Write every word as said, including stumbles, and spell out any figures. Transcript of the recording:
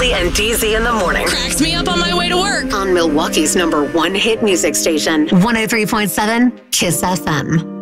Molly and D Z in the morning. Cracks me up on my way to work. On Milwaukee's number one hit music station. one oh three point seven KISS F M.